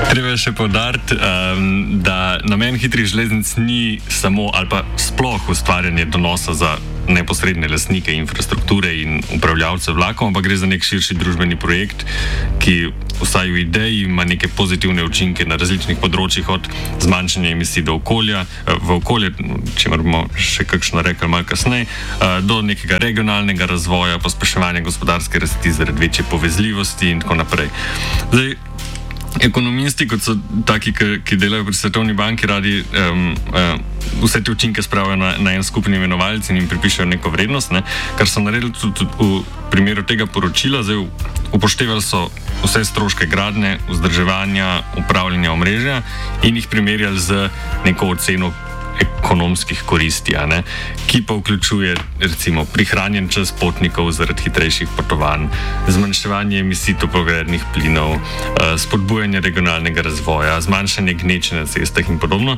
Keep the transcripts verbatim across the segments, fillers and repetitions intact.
Treba še poudariti, um, da namen hitrih železnic ni samo ali pa sploh ustvarjanje donosa za neposredne lastnike infrastrukture in upravljavce vlakov, ampak gre za nek širši družbeni projekt, ki vsaj v ideji ima neke pozitivne učinke na različnih področjih, od zmanjšanja emisij do okolja, v okolje, če bomo še kakšno rekli malo kasneje, do nekega regionalnega razvoja, pospeševanja gospodarske rasti zaradi večje povezljivosti in tako naprej. Zdaj, ekonomisti, kot so taki, ki, ki delajo pri Svetovni banki, radi um, um, vse te učinke spravijo na, na en skupni imenovalec in jim pripišajo neko vrednost, ne? Kar so naredili tudi, tudi v primeru tega poročila. Zdaj, upoštevali so vse stroške gradnje, vzdrževanja, upravljanja omrežja in jih primerjali z neko oceno ekonomskih koristi, a ne, ki pa vključuje recimo prihranjen čas potnikov zaradi hitrejših potovanj, zmanjševanje emisij toplogrednih plinov, spodbujanje regionalnega razvoja, zmanjšanje gneče na cestah in podobno.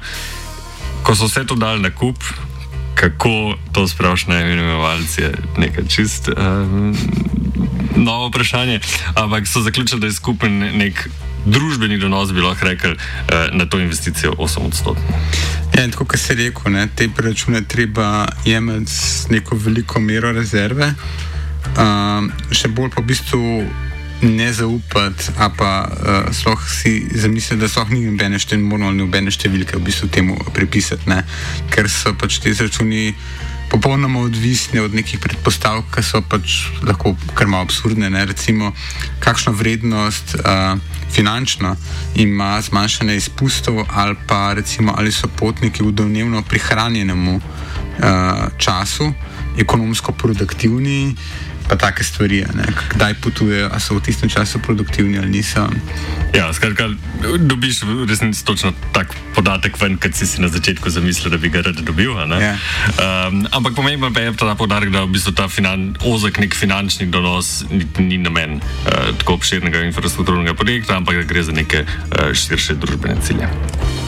Ko so vse to dali na kup, kako to spraviš na imenovalec, je nekaj čist um, novo vprašanje, ampak so zaključili, da je skupen nek družbeni donos, bi lahko rekel, na to investicijo osem odstotkov. Ja, in tako, kot si rekel, ne, te preračune treba jemati s neko veliko mero rezerve, uh, še bolj pa v bistvu ne zaupati, a pa uh, sploh si zamisliti, da sploh ni nobene številke, moramo nobene številke v bistvu temu pripisati, ne, ker so pač te izračuni popolnoma odvisni od nekih predpostavk, ki so pač lahko kar malo absurdne, ne, recimo, kakšno vrednost uh, finančno ima zmanjšanje izpustov, ali pa recimo, ali so potniki v domnevno prihranjenemu uh, času ekonomsko produktivni, pa take stvari, ne, kdaj potujejo, a so v tistem času produktivni ali niso. Ja, skratka, dobiš v resnici točno tak podatek ven, kad si si na začetku zamislil, da bi ga rad dobil, a ne? Ja. Um, ampak pomembno pa je ta podatek, da v bistvu ta finan, ozek nek finančni donos ni, ni namen uh, tako obširnega infrastrukturnega projekta, ampak da gre za neke uh, širše družbene cilje.